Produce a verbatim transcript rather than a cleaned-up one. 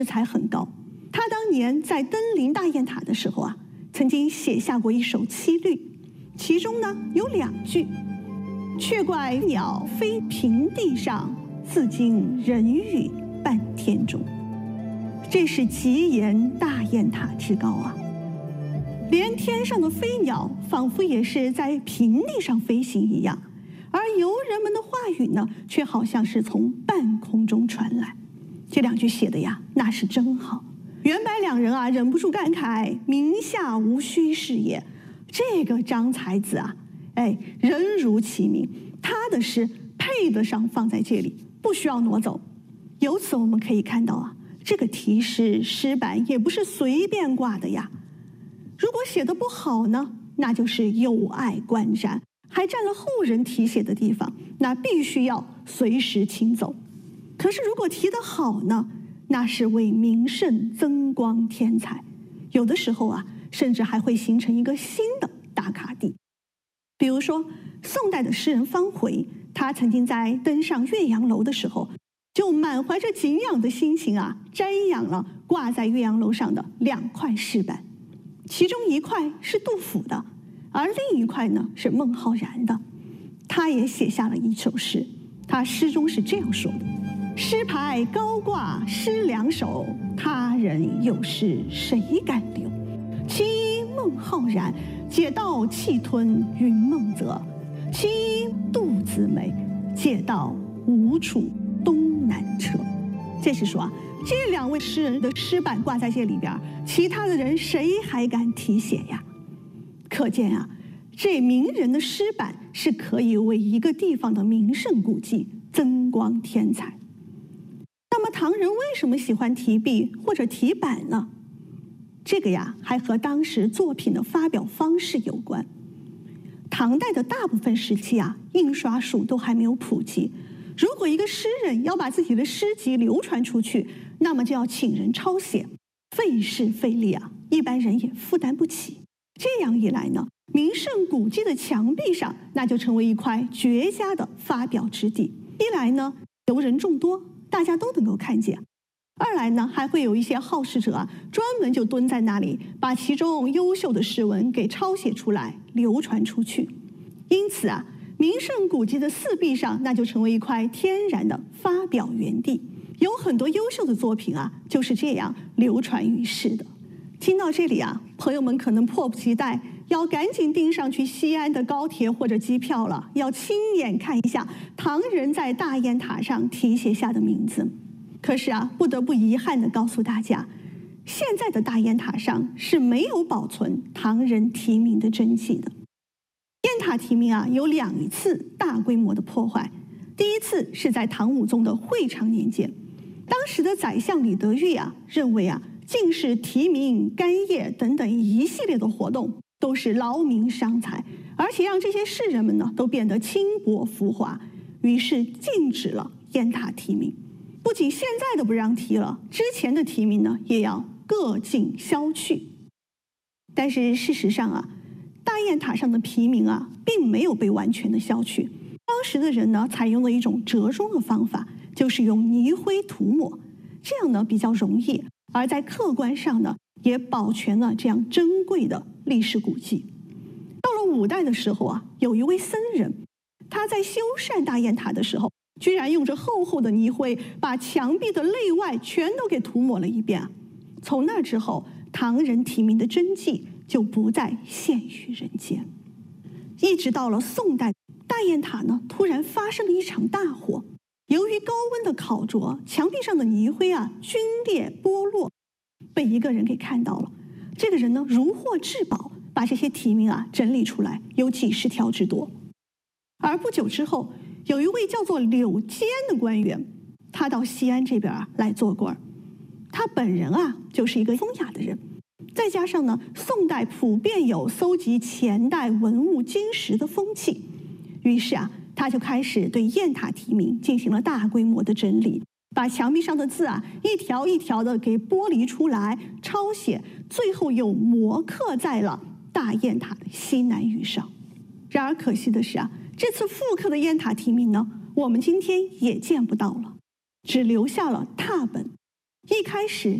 才很高。他当年在登临大雁塔的时候啊，曾经写下过一首七律，其中呢有两句：却怪鸟飞平地上，自惊人语半天中。这是极言大雁塔之高啊！连天上的飞鸟仿佛也是在平地上飞行一样，而游人们的话语呢，却好像是从半空中传来。这两句写的呀，那是真好。袁白两人啊，忍不住感慨：名下无虚事也。这个张才子啊，哎，人如其名，他的诗配得上放在这里，不需要挪走。由此我们可以看到啊，这个题诗诗版也不是随便挂的呀。如果写得不好呢，那就是有碍观瞻，还占了后人题写的地方，那必须要随时清走。可是如果题得好呢，那是为名胜增光添彩，有的时候啊，甚至还会形成一个新的打卡地。比如说宋代的诗人方回，他曾经在登上岳阳楼的时候，就满怀着敬仰的心情啊，瞻仰了挂在岳阳楼上的两块诗版，其中一块是杜甫的，而另一块呢是孟浩然的。他也写下了一首诗，他诗中是这样说的：诗牌高挂诗两首，他人有诗谁敢留？其一孟浩然，解道气吞云梦泽；其一杜子美，解道吴楚东南车。这是说啊，这两位诗人的诗版挂在这里边，其他的人谁还敢题写呀？可见啊，这名人的诗版是可以为一个地方的名胜古迹增光添彩。那么唐人为什么喜欢题壁或者题版呢？这个呀，还和当时作品的发表方式有关。唐代的大部分时期啊，印刷术都还没有普及。如果一个诗人要把自己的诗集流传出去，那么就要请人抄写，费时费力啊，一般人也负担不起。这样一来呢，名胜古迹的墙壁上，那就成为一块绝佳的发表之地。一来呢，游人众多，大家都能够看见；二来呢，还会有一些好事者啊，专门就蹲在那里，把其中优秀的诗文给抄写出来，流传出去。因此啊，名胜古迹的四壁上，那就成为一块天然的发表园地。有很多优秀的作品啊，就是这样流传于世的。听到这里啊，朋友们可能迫不及待，要赶紧订上去西安的高铁或者机票了，要亲眼看一下唐人在大雁塔上题写下的名字。可是啊，不得不遗憾地告诉大家，现在的大雁塔上是没有保存唐人题名的真迹的。雁塔题名啊，有两次大规模的破坏。第一次是在唐武宗的会昌年间，当时的宰相李德裕啊，认为啊，进士题名、干谒等等一系列的活动都是劳民伤财，而且让这些士人们呢都变得轻薄浮华，于是禁止了雁塔题名。不仅现在的不让提了，之前的题名呢也要各尽消去。但是事实上啊，大雁塔上的题名啊，并没有被完全的消去。当时的人呢，采用了一种折中的方法，就是用泥灰涂抹，这样呢比较容易，而在客观上呢，也保全了这样珍贵的历史古迹。到了五代的时候啊，有一位僧人，他在修缮大雁塔的时候，居然用着厚厚的泥灰，把墙壁的内外全都给涂抹了一遍啊！从那之后，唐人题名的真迹就不再现于人间。一直到了宋代，大雁塔呢突然发生了一场大火，由于高温的烤灼，墙壁上的泥灰啊皲裂剥落，被一个人给看到了。这个人呢如获至宝，把这些题名啊整理出来，有几十条之多。而不久之后，有一位叫做柳坚的官员，他到西安这边啊来做官。他本人啊就是一个风雅的人，再加上呢，宋代普遍有搜集前代文物金石的风气，于是啊，他就开始对雁塔题名进行了大规模的整理，把墙壁上的字啊一条一条的给剥离出来，抄写，最后又摹刻在了大雁塔的西南隅上。然而可惜的是啊，这次复刻的雁塔题名呢，我们今天也见不到了，只留下了拓本。 一开始